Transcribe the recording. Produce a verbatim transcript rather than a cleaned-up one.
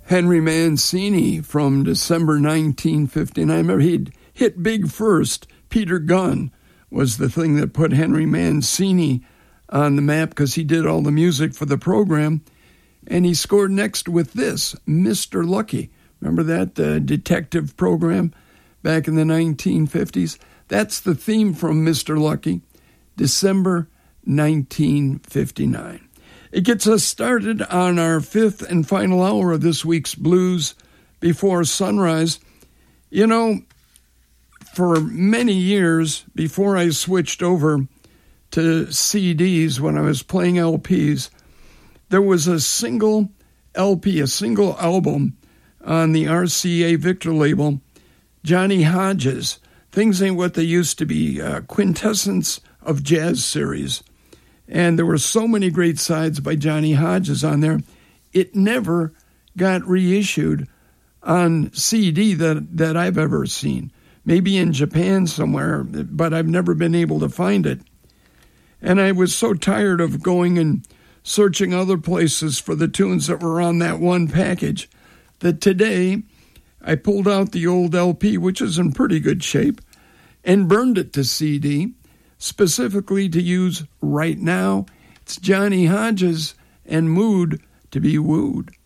Henry Mancini from December nineteen fifty-nine. I remember he'd hit big first. Peter Gunn was the thing that put Henry Mancini on the map because he did all the music for the program. And he scored next with this, Mister Lucky. Remember that uh, detective program back in the nineteen fifties? That's the theme from Mister Lucky, December nineteen fifty-nine. It gets us started on our fifth and final hour of this week's Blues Before Sunrise. You know, for many years before I switched over to C Ds when I was playing L Ps, there was a single L P, a single album on the R C A Victor label, Johnny Hodges, Things Ain't What They Used to Be, uh, Quintessence of Jazz series. And there were so many great sides by Johnny Hodges on there. It never got reissued on C D that, that I've ever seen. Maybe in Japan somewhere, but I've never been able to find it. And I was so tired of going and searching other places for the tunes that were on that one package that today I pulled out the old L P, which is in pretty good shape, and burned it to C D, specifically to use right now. It's Johnny Hodges and Mood to Be Wooed.